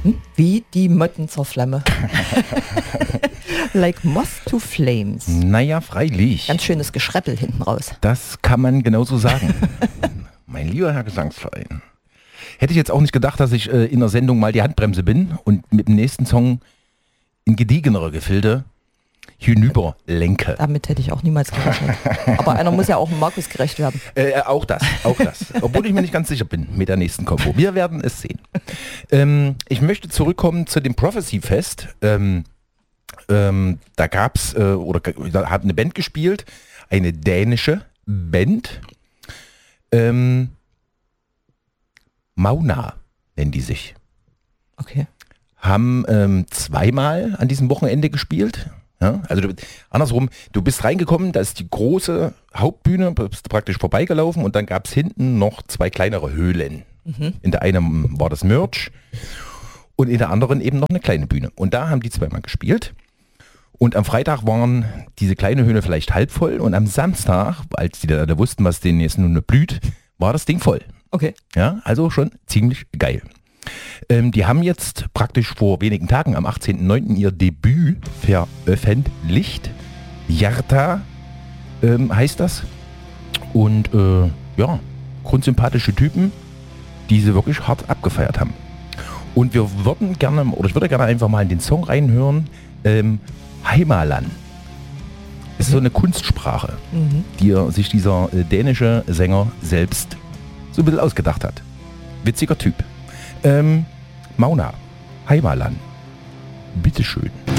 Wie die Motten zur Flamme. Like Moth to Flames. Naja, freilich. Ganz schönes Geschreppel hinten raus. Das kann man genauso sagen. Mein lieber Herr Gesangsverein. Hätte ich jetzt auch nicht gedacht, dass ich in der Sendung mal die Handbremse bin und mit dem nächsten Song in gediegenere Gefilde hinüber lenke. Damit hätte ich auch niemals gerechnet. Aber einer muss ja auch Markus gerecht werden. Auch das. Obwohl ich mir nicht ganz sicher bin mit der nächsten Kombo. Wir werden es sehen. Ich möchte zurückkommen zu dem Prophecy Fest. Da gab's, da hat eine Band gespielt, eine dänische Band. Mauna nennen die sich. Okay. Haben zweimal an diesem Wochenende gespielt. Ja, also andersrum, du bist reingekommen, da ist die große Hauptbühne, bist praktisch vorbeigelaufen und dann gab es hinten noch zwei kleinere Höhlen. In der einen war das Merch und in der anderen eben noch eine kleine Bühne. Und da haben die zweimal gespielt. Und am Freitag waren diese kleine Höhle vielleicht halb voll und am Samstag, als die da wussten, was denen jetzt nun blüht, war das Ding voll. Okay. Ja, also schon ziemlich geil. Die haben jetzt praktisch vor wenigen Tagen, am 18.09. ihr Debüt veröffentlicht. Jarta heißt das. Und ja, grundsympathische Typen, die sie wirklich hart abgefeiert haben. Und wir würden gerne, oder ich würde gerne einfach mal in den Song reinhören, Heimalan. Ist so eine Kunstsprache, die sich dieser dänische Sänger selbst so ein bisschen ausgedacht hat. Witziger Typ. Mauna, Heimalan. Bitteschön.